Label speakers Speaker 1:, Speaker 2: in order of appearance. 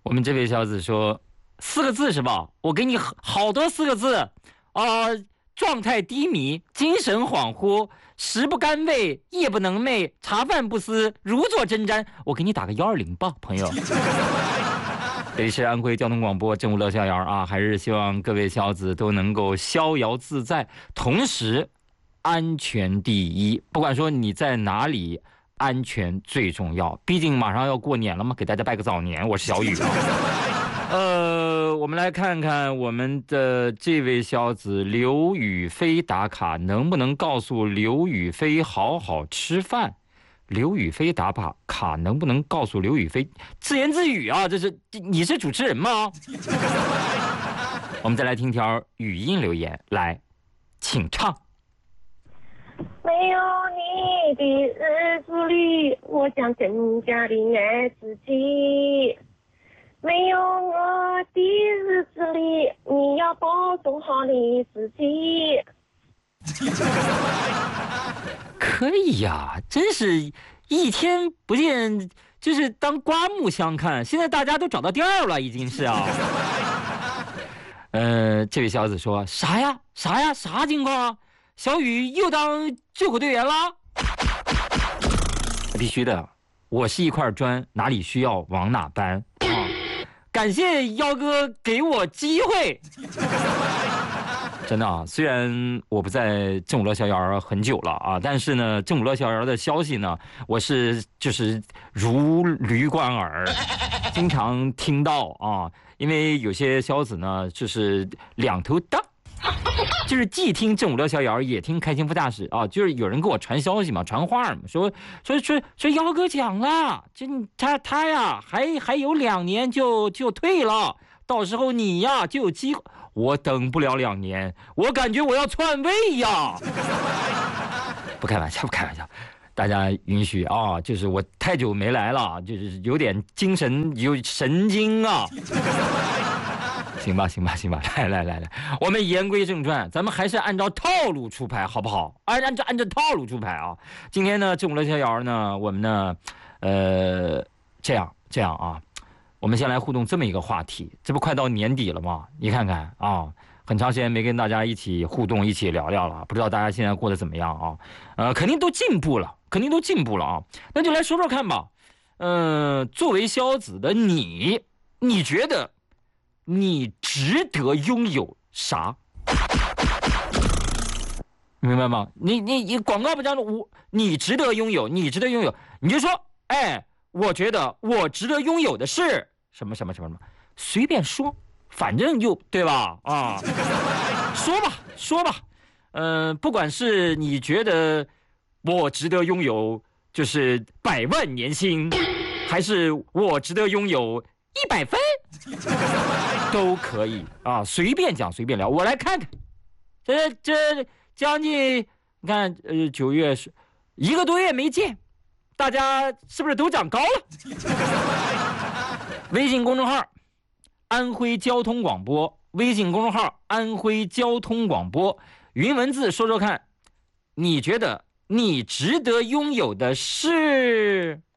Speaker 1: 我们这位小子说4个字是吧？我给你好多4个字状态低迷，精神恍惚，食不甘味，夜不能寐，茶饭不思，如坐针毡。我给你打个120吧，朋友。这里是安徽交通广播正午乐逍遥啊，还是希望各位小子都能够逍遥自在，同时安全第一。不管说你在哪里，安全最重要。毕竟马上要过年了嘛，给大家拜个早年。我是小雨啊。我们来看看我们的这位小子刘宇飞打卡，能不能告诉刘宇飞好好吃饭？刘宇飞打卡能不能告诉刘宇飞？自言自语啊，你是主持人吗？我们再来听条语音留言，来，请唱。
Speaker 2: 没有你的日子里，我将更加的爱自己。没有我的日子里，你要保重好你自己。
Speaker 1: 可以呀，真是一天不见就是当刮目相看。现在大家都找到调了，已经是啊。这位小子说啥呀？啥情况啊？小雨又当救火队员了？必须的，我是一块砖，哪里需要往哪搬啊！感谢幺哥给我机会。真的啊，虽然我不在正午乐逍遥很久了啊，但是呢，正午乐逍遥的消息呢，我是就是如驴贯耳，经常听到啊。因为有些小子呢，就是两头大，就是既听正午乐逍遥，也听开心副驾驶啊。就是有人给我传消息嘛，传话嘛，说幺哥讲了，就他呀，还有2年就退了，到时候你呀就有机会。我等不了2年，我感觉我要篡位呀！不开玩笑，大家允许啊，就是我太久没来了，就是有点精神有神经啊。行吧，来，我们言归正传，咱们还是按照套路出牌，好不好？按照套路出牌啊！今天呢，正午乐逍遥呢，我们呢，这样啊。我们先来互动这么一个话题，这不快到年底了吗？你看看啊，很长时间没跟大家一起互动、一起聊聊了，不知道大家现在过得怎么样啊？肯定都进步了啊！那就来说说看吧。作为小子的你觉得你值得拥有啥？明白吗？你广告不讲你值得拥有，你就说，我觉得我值得拥有的是什么，随便说，反正就对吧？啊，说吧，不管是你觉得我值得拥有就是100万年薪，还是我值得拥有100分，都可以啊，随便讲随便聊。我来看看，这将近你看9月是1个多月没见。大家是不是都长高了？微信公众号安徽交通广播，微信公众号安徽交通广播，云文字说说看，你觉得你值得拥有的是